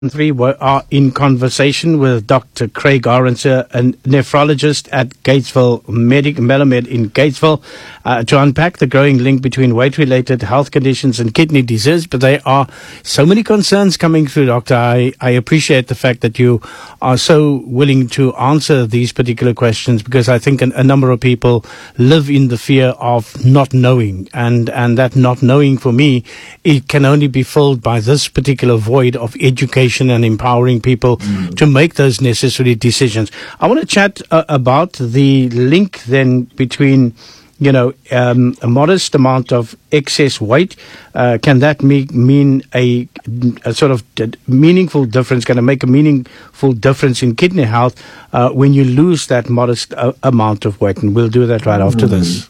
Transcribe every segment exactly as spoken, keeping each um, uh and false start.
Three we are in conversation with Doctor Craig Arendse, a nephrologist at Gatesville Medic Melomed in Gatesville, uh, to unpack the growing link between weight-related health conditions and kidney disease. But there are so many concerns coming through, Doctor. I, I appreciate the fact that you are so willing to answer these particular questions, because I think an, a number of people live in the fear of not knowing, and, and that not knowing, for me, it can only be filled by this particular void of education and empowering people mm. to make those necessary decisions. I want to chat uh, about the link then between, you know, um, a modest amount of excess weight. Uh, can that me- mean a, a sort of d- meaningful difference? Can it make a meaningful difference in kidney health uh, when you lose that modest uh, amount of weight? And we'll do that right mm. after this.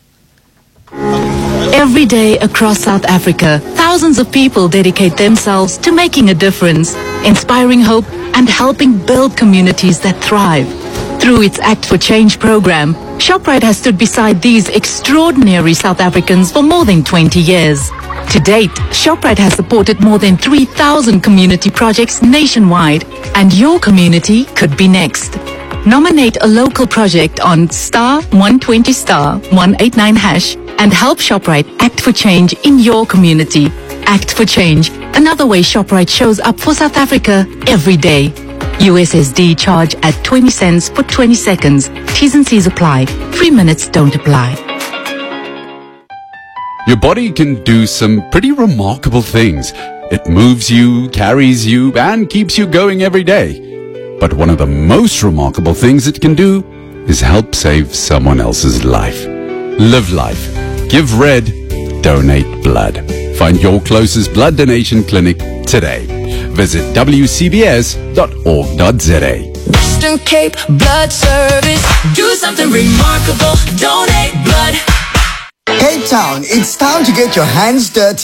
Every day across South Africa, thousands of people dedicate themselves to making a difference, inspiring hope and helping build communities that thrive. Through its Act for Change program, Shoprite has stood beside these extraordinary South Africans for more than twenty years. To date, Shoprite has supported more than three thousand community projects nationwide, and your community could be next. Nominate a local project on star one twenty star one eighty-nine hash and help Shoprite act for change in your community. Act for Change, another way Shoprite shows up for South Africa every day. U S S D charge at twenty cents for twenty seconds. T's and C's apply. Three minutes don't apply. Your body can do some pretty remarkable things. It moves you, carries you, and keeps you going every day. But one of the most remarkable things it can do is help save someone else's life. Live life. Give red. Donate blood. Find your closest blood donation clinic today. Visit w c b s dot org dot z a. Western Cape Blood Service. Do something remarkable. Donate blood. Cape Town, it's time to get your hands dirty.